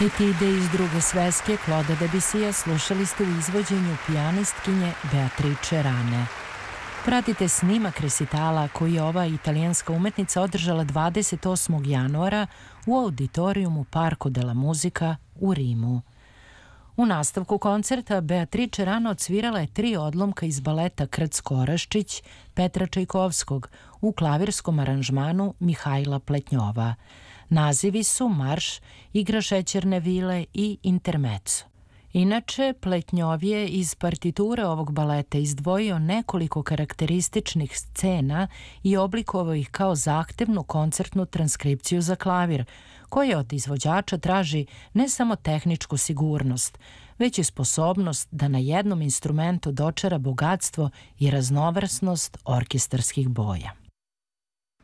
Etide iz Druge sveske Claude Debussya slušali ste u izvođenju pijanistkinje Beatrice Rane. Pratite snimak resitala koji je ova italijanska umetnica održala 28. januara u auditorijumu Parco della Musica u Rimu. U nastavku koncerta Beatrice Rana odsvirala je 3 odlomka iz baleta Krcko-Oraščić Petra Čajkovskog u klavirskom aranžmanu Mihajla Pletnjova. Nazivi su Marš, Igra šećerne vile i Intermezzo. Inače, Pletnjov je iz partiture ovog baleta izdvojio nekoliko karakterističnih scena i oblikovao ih kao zahtevnu koncertnu transkripciju za klavir, koja od izvođača traži ne samo tehničku sigurnost, već i sposobnost da na jednom instrumentu dočara bogatstvo i raznovrsnost orkestarskih boja.